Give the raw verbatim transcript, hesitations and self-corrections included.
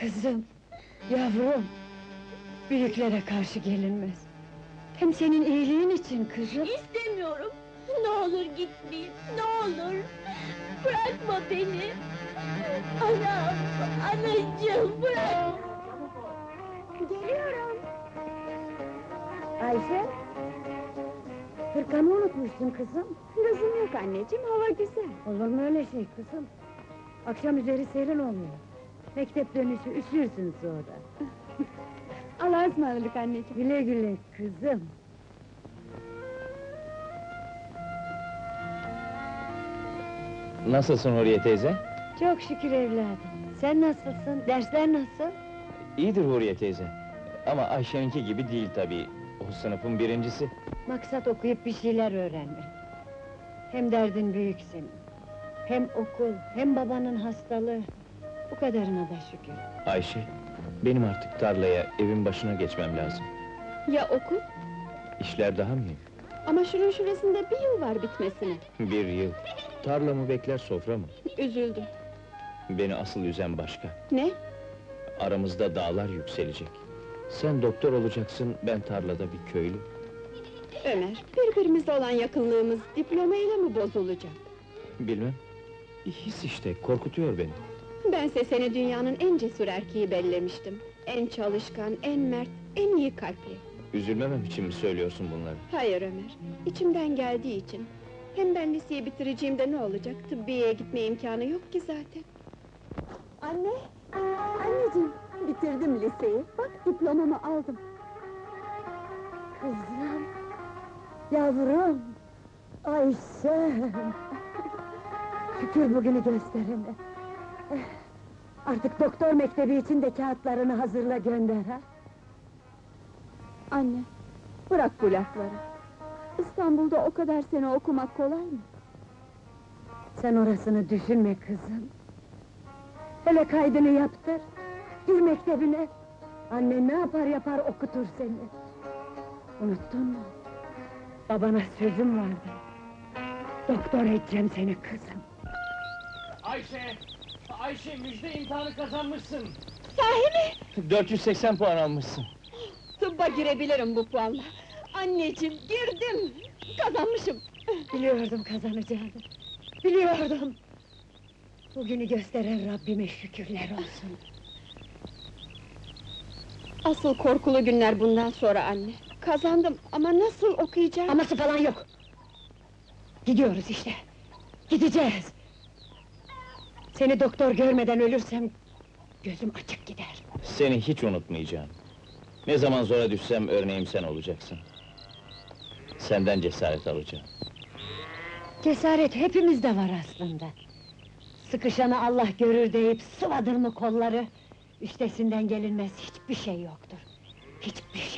Kızım, yavrum! Büyüklere karşı gelinmez. Hem senin iyiliğin için kızım! İstemiyorum! Ne olur gitmeyin, ne olur! Bırakma beni! Anam, anacığım bırak! Geliyorum! Ayşe! Hırkanı unutmuşsun kızım! Lüzum yok anneciğim, hava güzel! Olur mu öyle şey kızım? Akşam üzeri serin oluyor. Mektep dönüşü üşürsün sonra. Allah'a ısmarladık anneciğim! Güle güle kızım! Nasılsın Huriye teyze? Çok şükür evladım! Sen nasılsın? Dersler nasıl? İyidir Huriye teyze. Ama Ayşe'ninki gibi değil tabii. O sınıfın birincisi. Maksat okuyup bir şeyler öğrenmek. Hem derdin büyük senin. Hem okul, hem babanın hastalığı. Bu kadarına da şükür. Ayşe, benim artık tarlaya, evin başına geçmem lazım. Ya okul? İşler daha mı iyi? Ama şunun şurasında bir yıl var bitmesine! Bir yıl. Tarla mı bekler, sofra mı? Üzüldüm! Beni asıl üzen başka. Ne? Aramızda dağlar yükselecek. Sen doktor olacaksın, ben tarlada bir köylü. Ömer, birbirimize olan yakınlığımız diplomayla mı bozulacak? Bilmem. His işte, korkutuyor beni. Bense seni dünyanın en cesur erkeği bellemiştim. En çalışkan, en mert, en iyi kalpli. Üzülmemem için mi söylüyorsun bunları? Hayır Ömer, içimden geldiği için. Hem ben liseyi bitireceğimde ne olacak? Tıbbiyeye gitme imkanı yok ki zaten. Anne! Anneciğim! Bitirdim liseyi, bak diplomamı aldım. Kızım! Yavrum! Ayşe! Şükür bugünü gösterene! Eh, Artık doktor mektebi için de kağıtlarını hazırla gönder ha! Anne, bırak bu lafları. İstanbul'da o kadar sene okumak kolay mı? Sen orasını düşünme kızım! Hele kaydını yaptır! Gir mektebine! Annen ne yapar yapar okutur seni! Unuttun mu? Babana sözüm vardı! Doktor edeceğim seni kızım! Ayşe! Ayşe, müjde, imtihanı kazanmışsın! Sahi mi? dört yüz seksen puan almışsın. Tıbba girebilirim bu puanla! Anneciğim, girdim! Kazanmışım! Biliyordum kazanacağını! Biliyordum! Bugünü gösteren Rabbime şükürler olsun! Asıl korkulu günler bundan sonra anne! Kazandım ama nasıl okuyacağım? Aması falan yok! Gidiyoruz işte! Gideceğiz! Seni doktor görmeden ölürsem... gözüm açık gider! Seni hiç unutmayacağım. Ne zaman zora düşsem örneğim sen olacaksın. Senden cesaret alacağım. Cesaret hepimizde var aslında! Sıkışanı Allah görür deyip sıvadın mı kolları... üstesinden gelinmez hiçbir şey yoktur! Hiçbir